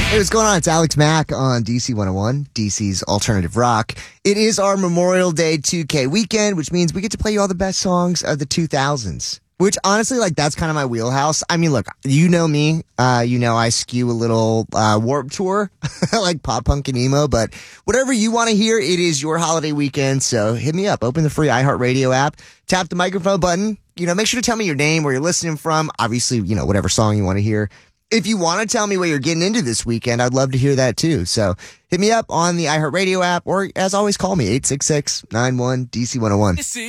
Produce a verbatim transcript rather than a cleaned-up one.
Hey, what's going on? It's Alex Mack on D C one oh one, D C's Alternative Rock. It is our Memorial Day two K weekend, which means we get to play you all the best songs of the two thousands. Which, honestly, like, that's kind of my wheelhouse. I mean, look, you know me. Uh, you know I skew a little uh, Warped Tour, like pop punk and emo. But whatever you want to hear, it is your holiday weekend. So hit me up. Open the free iHeartRadio app. Tap the microphone button. You know, make sure to tell me your name, where you're listening from. Obviously, you know, whatever song you want to hear. If you want to tell me what you're getting into this weekend, I'd love to hear that too. So hit me up on the iHeartRadio app, or as always, call me eight six six, nine one, D C one oh one.